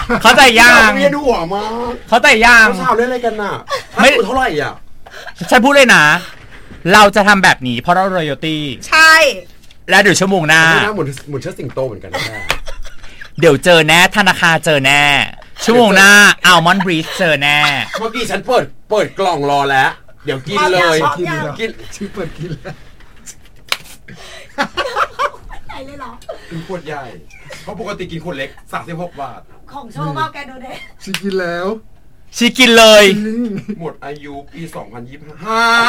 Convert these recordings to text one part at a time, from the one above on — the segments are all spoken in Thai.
เข้าใจยังเวียนหัวมากเข้าใจยังเช้าเล่นอะไรกันน่ะไม่เท่าไหร่อ่ะฉันพูดเลยนะเราจะทำแบบนี้เพราะเรา royalty ใช่แล้วเดี๋ยวชั่วโมงหน้าเหมือนเชิดสิงโตเหมือนกันนะเดี๋ยวเจอแน่ธนาคารเจอแน่ชั่วโมงหน้าอัลมอนด์บรีชเจอแน่เมื่อกี้ฉันเปิดกล่องรอแล้วเดี๋ยวกินเลยกินชื่อเปิดกินแล้วไหนเลยเหรอกินขวดใหญ่เพราะปกติกินขวดเล็ก36 บาทของโชว์เมาแกดูเด้ชีกินแล้วชีกินเลยหมดอายุปี2025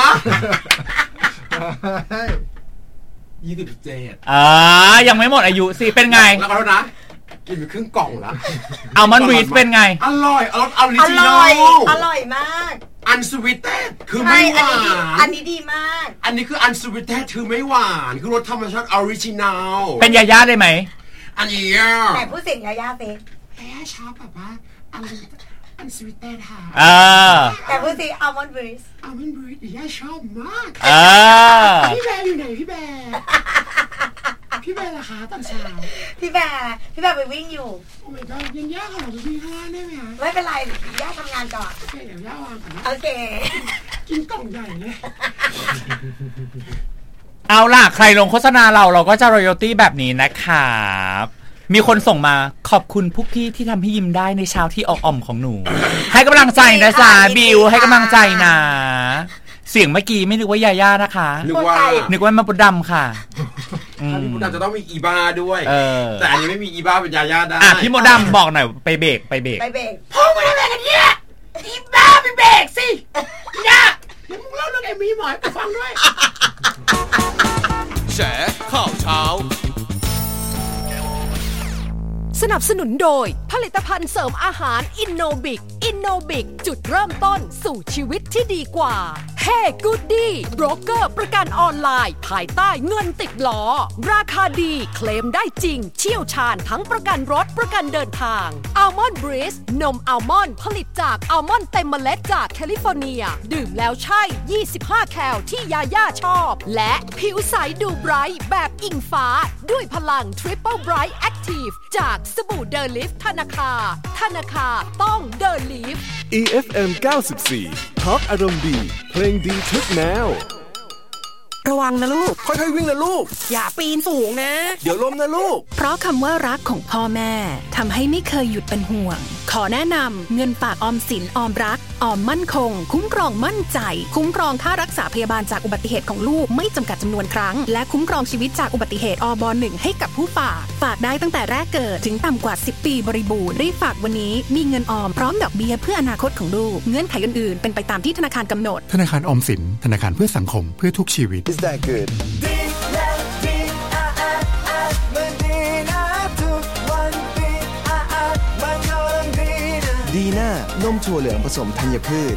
27ยังไม่หมดอายุสิเป็นไงแล้วก็นะกินไปครึ่งกล่องแล้วอัลมอนด์บรีชเป็นไงอร่อยอริจินอลอร่อยมากอันสวีทเต็ดคือไม่หวานอันนี้ดีมากอันนี้คืออันสวีทเต็ดคือไม่หวานคือรสธรรมชาติออริจินัลเป็นยาย่าได้ไหมอันนี้แต่พูดเสียงยาย่าสิยาย่าชอบแบบว่าอันสวีทเต็ดค่ะแต่พูดสิอัลมอนด์บรีชยาย่าชอบมากพี่แบร์อยู่ไหนพี่แบร์ล่ะคะตอนเช้าพี่แบร์ไปวิ่งอยู่โอ้ยก็ยังย่าขอดูที่ข้างล่างได้ไหมคะไม่เป็นไรย่าทำงานก่อนโอเคเดี๋ยวย่าวางก่อนโอเคกินกล่องใหญ่เลยเอาล่ะใครลงโฆษณาเราก็จะ royalty แบบนี้นะครับมีคนส่งมาขอบคุณพวกพี่ที่ทำให้ยิ้มได้ในเช้าที่อ่อมของหนูให้กำลังใจนะจ๊ะบิวให้กำลังใจนะเสียงเมื่อกี้ไม่นึกว่ายาย่านะคะนึกว่ามาปุดดำค่ะถ้าพี่มดดำจะต้องมีอีบ้าด้วยแต่อันนี้ไม่มีอีบ้าเป็นยาย่าได้พี่มดดำบอกหน่อยไปเบรกพ่อมาทำอะไรกันเนี่ยอีบ้าไปเบรกสิย่าเดี๋ยวมึงเล่าเรื่องไอ้มีหมอยไปฟังด้วยแฉข่าวเช้าสนับสนุนโดยผลิตภัณฑ์เสริมอาหารอินโนบิกจุดเริ่มต้นสู่ชีวิตที่ดีกว่าเฮ้กูดดี้โบรกเกอร์ประกันออนไลน์ภายใต้เงินติดล้อราคาดีเคลมได้จริงเชี่ยวชาญทั้งประกันรถประกันเดินทางอัลมอนด์บริสนมอัลมอนด์ผลิตจากอัลมอนด์เต็มเมล็ดจากแคลิฟอร์เนียดื่มแล้วใช่25แคลที่ยาย่าชอบและผิวใสดูไบรท์แบบอิงฟ้าด้วยพลัง Triple Bright Active จากสบู่เดลิฟธนาคาต้องเดลิฟ EFM 94 Talk อารมณ์ดีเพลงดีทุกแนวระวังนะลูกค่อยๆวิ่งนะลูกอย่าปีนสูงนะเดี๋ยวล้มนะลูกเพราะคำว่ารักของพ่อแม่ทำให้ไม่เคยหยุดเป็นห่วงขอแนะนำเงินฝากออมสินออมรักออมมั่นคงคุ้มครองมั่นใจคุ้มครองค่ารักษาพยาบาลจากอุบัติเหตุของลูกไม่จำกัดจำนวนครั้งและคุ้มครองชีวิตจากอุบัติเหตุอบ.1 ให้กับผู้ฝากได้ตั้งแต่แรกเกิดถึงต่ำกว่า10ปีบริบูรณ์รีบฝากวันนี้มีเงินออมพร้อมดอกเบี้ยเพื่ออนาคตของลูกเงื่อนไขอื่นๆเป็นไปตามที่ธนาคารกำหนดธนาคารออมสินธนาคารเพื่อสังคมเพื่อทุกชีวิต Is that goodดีน่านมถั่วเหลืองผสมธัญพืช